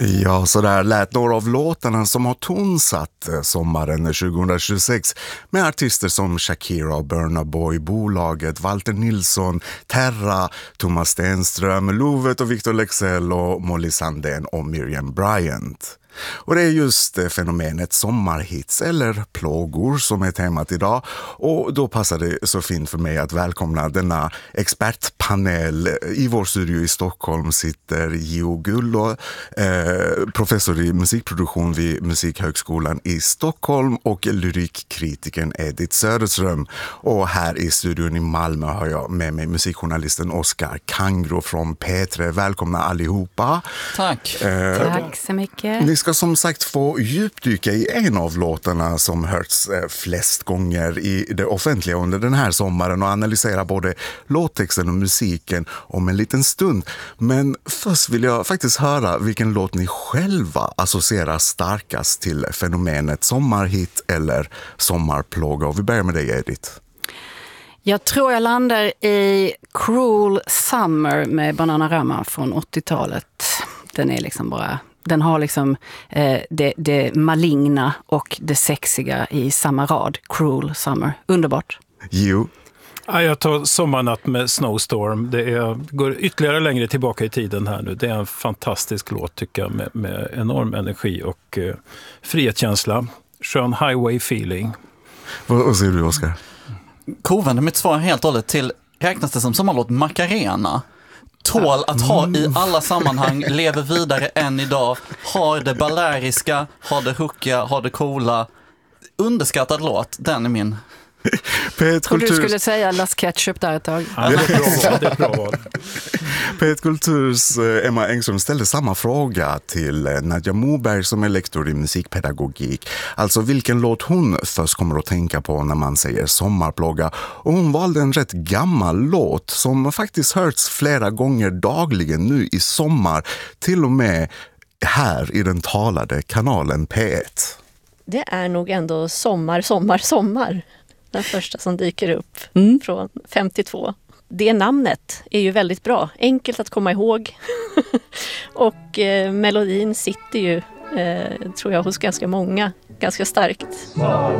Ja, så där lät några av låtarna som har tonsatt sommaren 2026 med artister som Shakira och Burna Boy, Bolaget, Walter Nilsson, Terra, Thomas Stenström, Lovet och Victor Lexell och Molly Sandén och Miriam Bryant. Och det är just fenomenet sommarhits eller plågor som är temat idag, och då passar det så fint för mig att välkomna denna expertpanel. I vår studio i Stockholm sitter Gio Gullo, professor i musikproduktion vid Musikhögskolan i Stockholm, och lyrikkritikern Edith Söderström. Och här i studion i Malmö har jag med mig musikjournalisten Oskar Kangro från P3. Välkomna allihopa. Tack. Tack så mycket. Ni ska som sagt få djupdyka i en av låtarna som hörts flest gånger i det offentliga under den här sommaren och analysera både låttexten och musiken om en liten stund. Men först vill jag faktiskt höra vilken låt ni själva associerar starkast till fenomenet sommarhit eller sommarplåga. Och vi börjar med dig, Edith. Jag tror jag landar i Cruel Summer med Bananarama från 80-talet. Den är liksom bara... Den har liksom det maligna och det sexiga i samma rad. Cruel Summer. Underbart. Jo. Ja, jag tar Sommarnatt med Snowstorm. Det går ytterligare längre tillbaka i tiden här nu. Det är en fantastisk låt tycker jag med enorm energi och frihetskänsla. Skön highway feeling. Vad säger du, Oskar? Kovänder mitt svar helt och hållet till, räknas det som sommarlåt Macarena? Tål att ha i alla sammanhang, lever vidare än idag, har det baleariska, har det hookiga, har det coola. Underskattad låt, den är min. Och du skulle säga Las Ketchup där ett tag. Ja, det är ett bra val. P1 Kulturs Emma Engström ställde samma fråga till Nadja Moberg som är lektor i musikpedagogik. Alltså vilken låt hon först kommer att tänka på när man säger sommarplåga. Och hon valde en rätt gammal låt som faktiskt hörts flera gånger dagligen nu i sommar. Till och med här i den talade kanalen P1. Det är nog ändå Sommar. Den första som dyker upp från 52. Det namnet är ju väldigt bra. Enkelt att komma ihåg. Och melodin sitter ju, tror jag, hos ganska många. Ganska starkt.